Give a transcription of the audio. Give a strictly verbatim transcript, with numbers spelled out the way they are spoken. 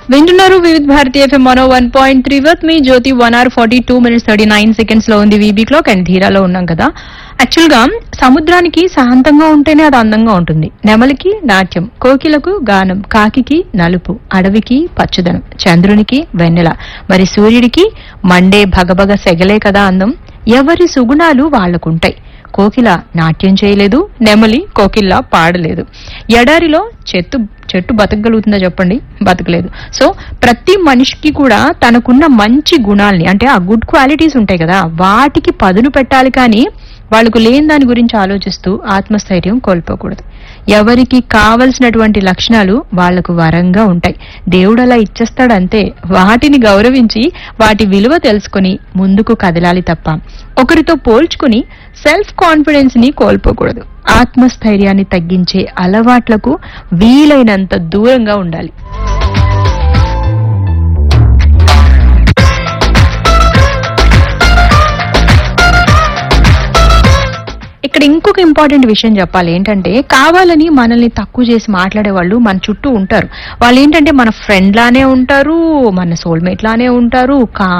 వింటున్నారు వివిధ Bharati FM one one point three with me Jyothi one hour forty two minutes thirty nine seconds లో ఉంది VB clock and ధీరాలో ఉన్నాం కదా. Actual గా సముద్రానికి శాంతంగా ఉంటేనే అది అందంగా ఉంటుంది. నెమలికి నాట్యం, కోకిలకు గానం, కాకికి నలుపు, అడవికి పచ్చదనం, చంద్రునికి వెన్నెల, మరి సూర్యుడికి మండే భగభగ సెగలే కదా అందం. ఎవరి సుగుణాలు వాళ్లకుంటాయి. కోకిల నాట్యం చేయలేదు, నెమలి కోకిల్లా పాడలేదు. ఎడారిలో చెట్టు చెట్టు బతకగలుగుతుందా చెప్పండి? బతకలేదు. సో ప్రతి మనిషికి కూడా తనకున్న మంచి గుణాల్ని, అంటే ఆ గుడ్ క్వాలిటీస్ ఉంటాయి కదా, వాటికి పదును పెట్టాలి. కానీ వాళ్ళకు లేని దాని గురించి ఆలోచిస్తూ ఆత్మస్థైర్యం కోల్పోకూడదు. ఎవరికి కావలసినటువంటి లక్షణాలు వాళ్లకు వరంగా ఉంటాయి. దేవుడు అలా ఇచ్చేస్తాడంతే. వాటిని గౌరవించి వాటి విలువ తెలుసుకుని ముందుకు కదలాలి తప్ప ఒకరితో పోల్చుకుని సెల్ఫ్ కాన్ఫిడెన్స్ ని కోల్పోకూడదు. ఆత్మస్థైర్యాన్ని తగ్గించే అలవాట్లకు వీలైనంత దూరంగా ఉండాలి. ఇక్కడ ఇంకొక ఇంపార్టెంట్ విషయం చెప్పాలి. ఏంటంటే కావాలని మనల్ని తక్కువ చేసి మాట్లాడే వాళ్ళు మన చుట్టూ ఉంటారు. వాళ్ళు ఏంటంటే మన ఫ్రెండ్ లానే ఉంటారు, మన సోల్మేట్ లానే ఉంటారు,